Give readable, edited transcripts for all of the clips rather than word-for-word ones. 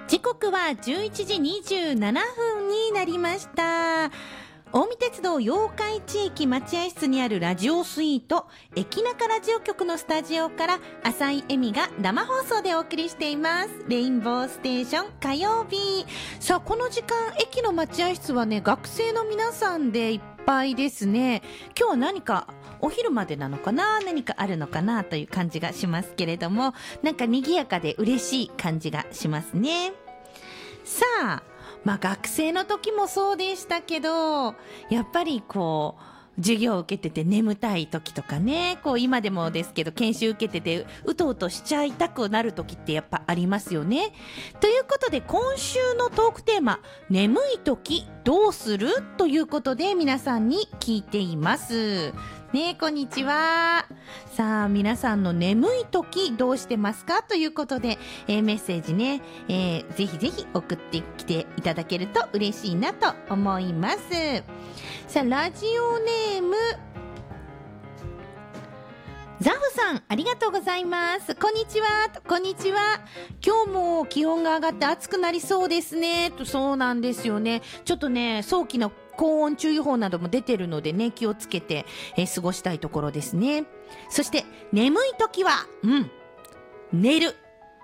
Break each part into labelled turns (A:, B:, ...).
A: 時刻は11時27分になりました。近江鉄道八日市駅待合室にあるラジオスイート駅中ラジオ局のスタジオから浅井恵美が生放送でお送りしています。レインボーステーション火曜日。さあ、この時間駅の待合室はね、学生の皆さんでいっぱいですね。今日は何かお昼までなのかな、何かあるのかなという感じがしますけれども、なんか賑やかで嬉しい感じがしますね。さあ、学生の時もそうでしたけど、やっぱり授業を受けてて眠たい時とかね、今でもですけど研修受けててうとうとしちゃいたくなる時ってやっぱありますよね。ということで今週のトークテーマ、眠い時どうするということで皆さんに聞いていますね。こんにちは。さあ、皆さんの眠い時どうしてますかということで、メッセージね、ぜひぜひ送ってきていただけると嬉しいなと思います。さあ、ラジオネームザフさん、ありがとうございます。こんにちは。こんにちは。今日も気温が上がって暑くなりそうですね。そうなんですよね。ちょっとね、早期の高温注意報なども出てるのでね、気をつけて、過ごしたいところですね。そして眠い時は寝る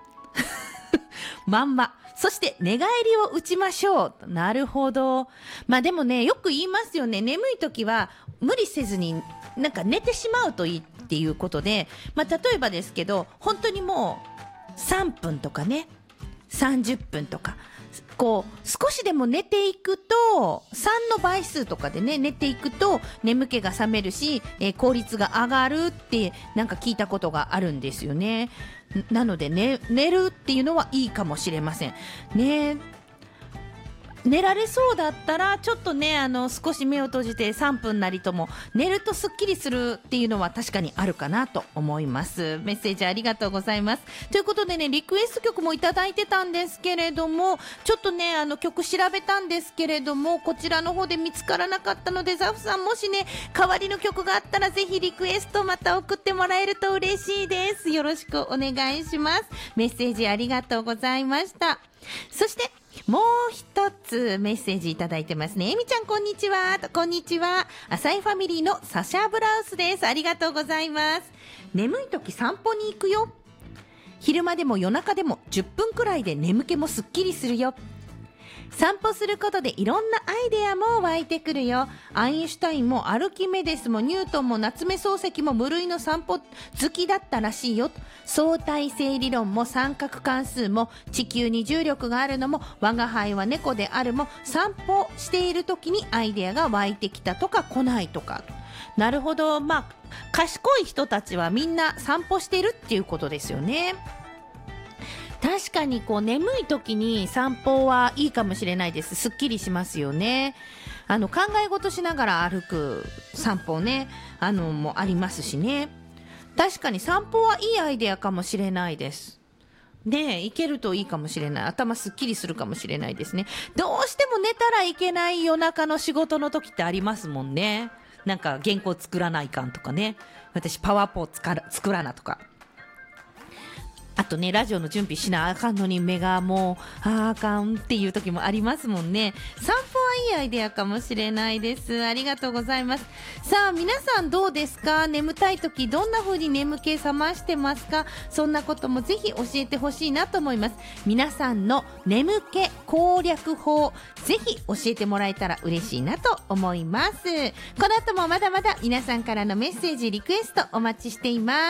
A: まんま。そして寝返りを打ちましょう。なるほど。でもね、よく言いますよね。眠い時は無理せずになんか寝てしまうといいっていうことで、例えばですけど、本当にもう3分とかね、30分とか少しでも寝ていくと3の倍数とかでね、寝ていくと眠気が覚めるし、効率が上がるってなんか聞いたことがあるんですよね。なのでね、寝るっていうのはいいかもしれませんね。寝られそうだったらちょっとね、少し目を閉じて3分なりとも寝るとすっきりするっていうのは確かにあるかなと思います。メッセージありがとうございます。ということでね、リクエスト曲もいただいてたんですけれども、ちょっとね、曲調べたんですけれども、こちらの方で見つからなかったので、ザフさんもしね、代わりの曲があったらぜひリクエストまた送ってもらえると嬉しいです。よろしくお願いします。メッセージありがとうございました。そしてもう一つメッセージいただいてますね。えみちゃん、こんにちは。こんにちは。浅井ファミリーのサシャブラウスです。ありがとうございます。眠い時散歩に行くよ。昼間でも夜中でも10分くらいで眠気もすっきりするよ。散歩することでいろんなアイデアも湧いてくるよ。アインシュタインもアルキメデスもニュートンも夏目漱石も無類の散歩好きだったらしいよ。相対性理論も三角関数も地球に重力があるのも我が輩は猫であるも散歩している時にアイデアが湧いてきたとか来ないとか。なるほど。賢い人たちはみんな散歩してるっていうことですよね。確かに眠い時に散歩はいいかもしれないです。すっきりしますよね。考え事しながら歩く散歩ね、もありますしね。確かに散歩はいいアイデアかもしれないですね。行けるといいかもしれない。頭すっきりするかもしれないですね。どうしても寝たらいけない夜中の仕事の時ってありますもんね。なんか原稿作らないかんとかね。私パワーポ作らなとか。あとね、ラジオの準備しなあかんのに目がもうあかんっていう時もありますもんね。散歩はいいアイデアかもしれないです。ありがとうございます。さあ、皆さんどうですか？眠たい時どんな風に眠気覚ましてますか？そんなこともぜひ教えてほしいなと思います。皆さんの眠気攻略法、ぜひ教えてもらえたら嬉しいなと思います。この後もまだまだ皆さんからのメッセージリクエストお待ちしています。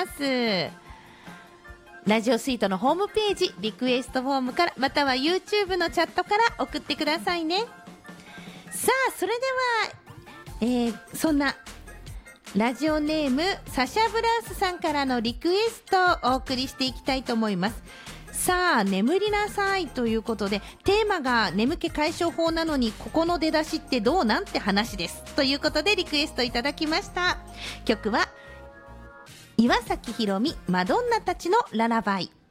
A: ラジオスイートのホームページリクエストフォームからまたは YouTube のチャットから送ってくださいね。さあ、それでは、そんなラジオネームサシャブラウスさんからのリクエストをお送りしていきたいと思います。さあ、眠りなさいということで、テーマが眠気解消法なのにここの出だしってどうなんて話ですということでリクエストいただきました。曲は岩崎宏美マドンナたちのララバイ。